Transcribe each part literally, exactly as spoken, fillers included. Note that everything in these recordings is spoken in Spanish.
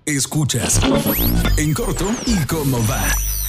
Escuchas En Corto y Cómo Va.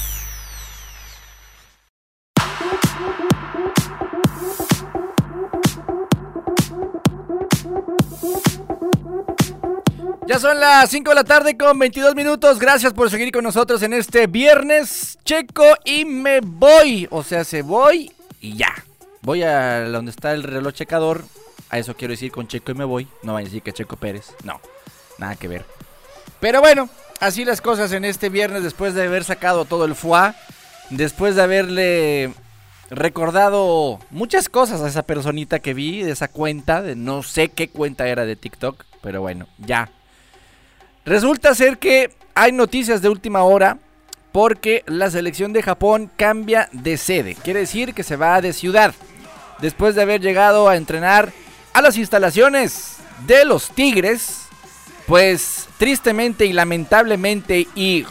Ya son las cinco de la tarde con veintidós minutos. Gracias por seguir con nosotros en este viernes. Checo y me voy. O sea, se voy y ya. Voy a donde está el reloj checador. A eso quiero decir con Checo y me voy. No vayan a decir que Checo Pérez. No, nada que ver. Pero bueno, así las cosas en este viernes, después de haber sacado todo el fuá, después de haberle recordado muchas cosas a esa personita que vi, de esa cuenta, de no sé qué cuenta era de TikTok, pero bueno, ya. Resulta ser que hay noticias de última hora porque la selección de Japón cambia de sede, quiere decir que se va de ciudad, después de haber llegado a entrenar a las instalaciones de los Tigres. Pues tristemente y lamentablemente y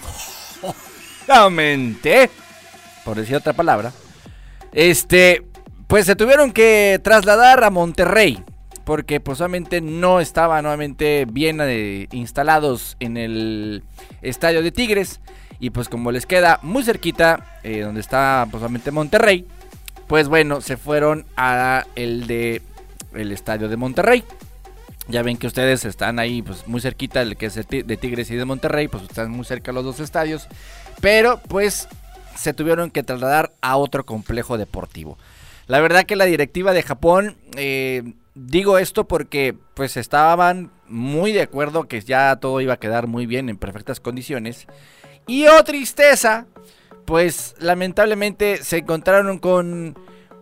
jodidamente, por decir otra palabra, este, pues se tuvieron que trasladar a Monterrey, porque pues obviamente no estaban nuevamente bien eh, instalados en el estadio de Tigres, y pues como les queda muy cerquita eh, donde está pues obviamente Monterrey, pues bueno, se fueron a el de el estadio de Monterrey. Ya ven que ustedes están ahí pues muy cerquita, el que es de Tigres y de Monterrey, pues están muy cerca los dos estadios, pero pues se tuvieron que trasladar a otro complejo deportivo. La verdad que la directiva de Japón, eh, digo esto porque pues estaban muy de acuerdo que ya todo iba a quedar muy bien, en perfectas condiciones, y oh tristeza, pues lamentablemente se encontraron con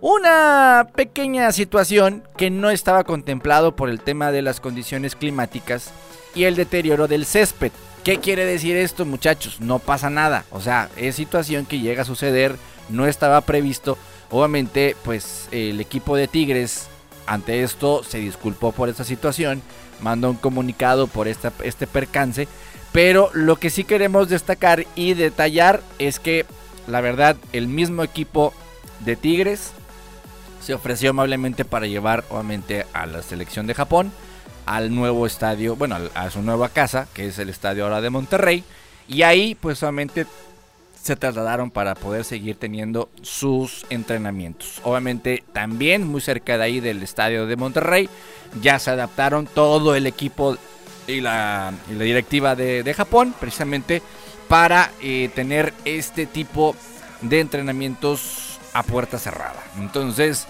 una pequeña situación que no estaba contemplado por el tema de las condiciones climáticas y el deterioro del césped. ¿Qué quiere decir esto, muchachos? No pasa nada, o sea, es situación que llega a suceder, no estaba previsto. Obviamente, pues el equipo de Tigres ante esto se disculpó por esta situación, mandó un comunicado por esta, este percance, pero lo que sí queremos destacar y detallar es que la verdad el mismo equipo de Tigres se ofreció amablemente para llevar obviamente a la selección de Japón al nuevo estadio, bueno, a su nueva casa, que es el estadio ahora de Monterrey, y ahí pues obviamente se trasladaron para poder seguir teniendo sus entrenamientos. Obviamente también muy cerca de ahí del estadio de Monterrey ya se adaptaron todo el equipo y la, y la directiva de, de Japón precisamente para eh, tener este tipo de entrenamientos a puerta cerrada. Entonces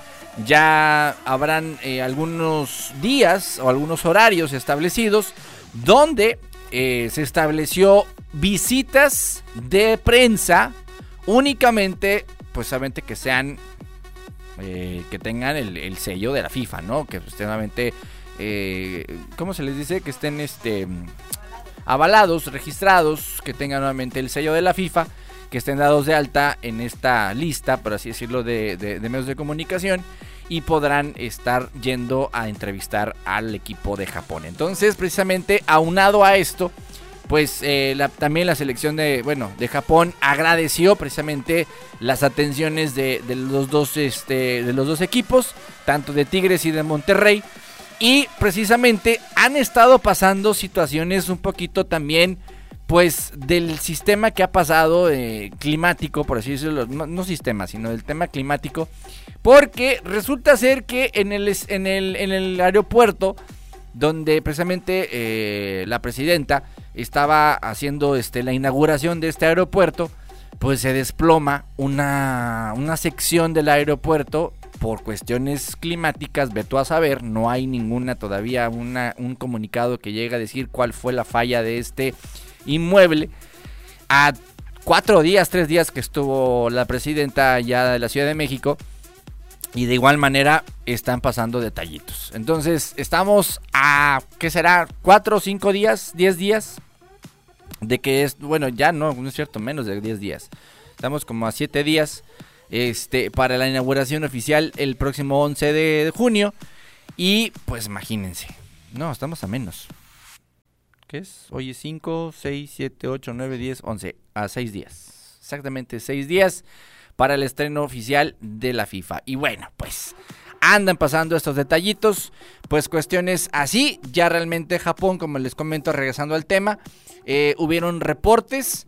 ya habrán eh, algunos días o algunos horarios establecidos donde eh, se estableció visitas de prensa únicamente, pues solamente que sean eh, que tengan el, el sello de la FIFA, ¿no? Que pues, obviamente eh, ¿cómo se les dice? Que estén este avalados, registrados, que tengan nuevamente el sello de la FIFA, que estén dados de alta en esta lista, por así decirlo, de, de, de medios de comunicación, y podrán estar yendo a entrevistar al equipo de Japón. Entonces, precisamente, aunado a esto, pues eh, la, también la selección de, bueno, de Japón agradeció precisamente las atenciones de, de, los dos, este, de los dos equipos, tanto de Tigres y de Monterrey, y precisamente han estado pasando situaciones un poquito también, pues del sistema que ha pasado eh, climático, por así decirlo, no, no sistema, sino del tema climático, porque resulta ser que en el, en el, en el aeropuerto, donde precisamente eh, la presidenta estaba haciendo este, la inauguración de este aeropuerto, pues se desploma una, una sección del aeropuerto por cuestiones climáticas, ve tú a saber, no hay ninguna todavía una, un comunicado que llegue a decir cuál fue la falla de este inmueble. A cuatro días, tres días que estuvo la presidenta ya de la Ciudad de México, y de igual manera están pasando detallitos. Entonces estamos a, ¿qué será? ¿Cuatro, cinco días, diez días? De que es, bueno, ya no, no es cierto, menos de diez días. Estamos como a siete días este, para la inauguración oficial el próximo once de junio. Y pues imagínense, no, estamos a menos. ¿Qué es? Hoy es cinco, seis, siete, ocho, nueve, diez, once. A seis días. Exactamente seis días para el estreno oficial de la FIFA. Y bueno, pues andan pasando estos detallitos, pues cuestiones así. Ya realmente Japón, como les comento, regresando al tema, eh, hubieron reportes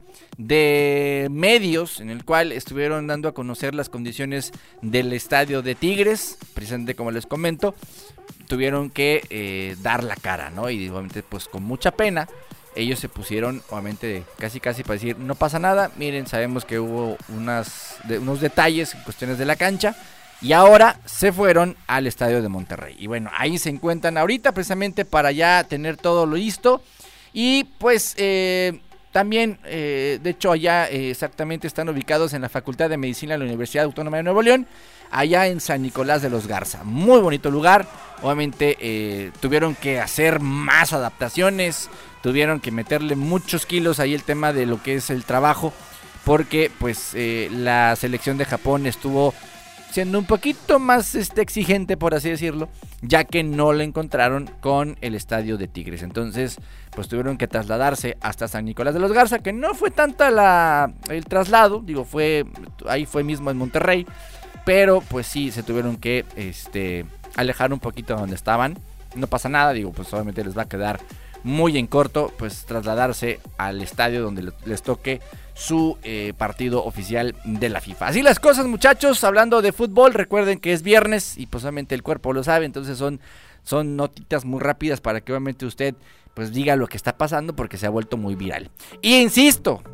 de medios en el cual estuvieron dando a conocer las condiciones del estadio de Tigres, precisamente como les comento, tuvieron que eh, dar la cara, ¿no? Y obviamente pues con mucha pena, ellos se pusieron obviamente casi casi para decir, no pasa nada, miren, sabemos que hubo unas, de, unos detalles en cuestiones de la cancha, y ahora se fueron al estadio de Monterrey. Y bueno, ahí se encuentran ahorita precisamente para ya tener todo lo listo. Y pues eh, también, eh, de hecho allá eh, exactamente están ubicados en la Facultad de Medicina de la Universidad Autónoma de Nuevo León, allá en San Nicolás de los Garza. Muy bonito lugar. Obviamente eh, tuvieron que hacer más adaptaciones, tuvieron que meterle muchos kilos ahí el tema de lo que es el trabajo, porque pues eh, la selección de Japón estuvo siendo un poquito más este, exigente, por así decirlo, ya que no lo encontraron con el estadio de Tigres. Entonces, pues tuvieron que trasladarse hasta San Nicolás de los Garza, que no fue tanta la el traslado, digo, fue ahí fue mismo en Monterrey, pero pues sí, se tuvieron que este, alejar un poquito de donde estaban. No pasa nada, digo, pues obviamente les va a quedar muy en corto, pues trasladarse al estadio donde les toque su eh, partido oficial de la FIFA. Así las cosas, muchachos. Hablando de fútbol, recuerden que es viernes y pues obviamente el cuerpo lo sabe, entonces son, son notitas muy rápidas para que obviamente usted pues diga lo que está pasando, porque se ha vuelto muy viral. Y insisto,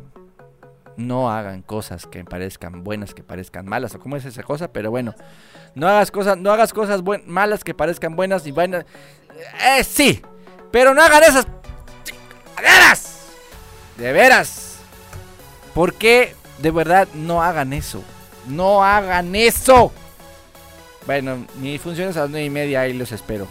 no hagan cosas que parezcan buenas, que parezcan malas, o cómo es esa cosa, pero bueno, no hagas cosas, no hagas cosas buen, malas que parezcan buenas y buenas. Eh, sí, pero no hagan esas chingaderas. De veras. ¿Por qué de verdad no hagan eso? No hagan eso. Bueno, mi función es a las nueve y media, ahí los espero.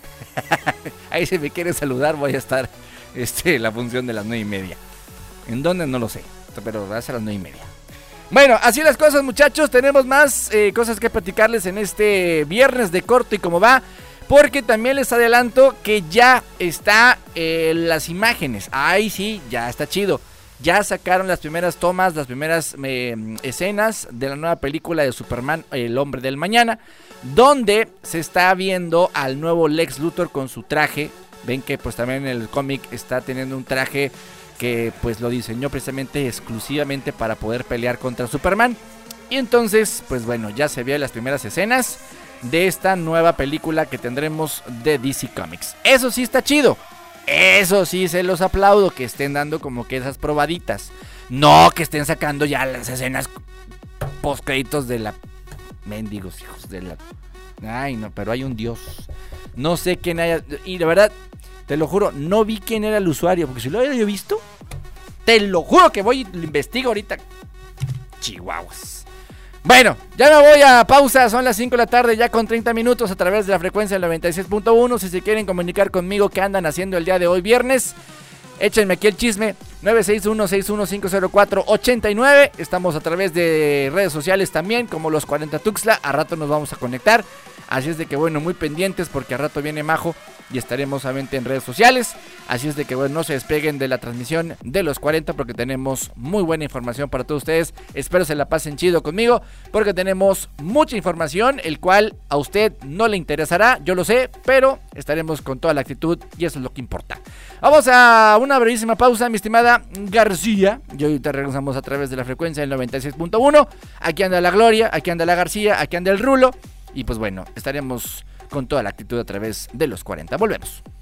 Ahí si me quieren saludar voy a estar este, la función de las nueve y media. ¿En dónde? No lo sé, pero va a ser a las nueve y media. Bueno, así las cosas, muchachos. Tenemos más eh, cosas que platicarles en este viernes de corto y cómo va, porque también les adelanto que ya está eh, las imágenes. Ahí sí, ya está chido. Ya sacaron las primeras tomas, las primeras eh, escenas de la nueva película de Superman, El Hombre del Mañana, donde se está viendo al nuevo Lex Luthor con su traje. Ven que pues también en el cómic está teniendo un traje que pues lo diseñó precisamente exclusivamente para poder pelear contra Superman. Y entonces pues bueno, ya se vio las primeras escenas de esta nueva película que tendremos de D C Comics. Eso sí está chido. Eso sí se los aplaudo, que estén dando como que esas probaditas. No que estén sacando ya las escenas post créditos de la... Mendigos hijos de la... Ay no, pero hay un dios. No sé quién haya... Y de verdad, te lo juro, no vi quién era el usuario, porque si lo hubiera yo visto, te lo juro que voy y lo investigo ahorita. Chihuahuas. Bueno, ya me voy a pausa, son las cinco de la tarde ya con treinta minutos a través de la frecuencia del noventa y seis punto uno. Si se quieren comunicar conmigo qué andan haciendo el día de hoy viernes, échenme aquí el chisme. Nueve seis uno, seis uno cinco cero cuatro, ocho nueve. Estamos a través de redes sociales también, como los cuarenta Tuxtla. A rato nos vamos a conectar, así es de que bueno, muy pendientes, porque a rato viene Majo y estaremos solamente en redes sociales. Así es de que bueno, no se despeguen de la transmisión de los cuarenta, porque tenemos muy buena información para todos ustedes. Espero se la pasen chido conmigo, porque tenemos mucha información, el cual a usted no le interesará, yo lo sé, pero estaremos con toda la actitud y eso es lo que importa. Vamos a una brevísima pausa, mi estimada García, y ahorita regresamos a través de la frecuencia del noventa y seis punto uno. Aquí anda la Gloria, aquí anda la García, aquí anda el Rulo, y pues bueno, estaremos con toda la actitud a través de los cuarenta. Volvemos.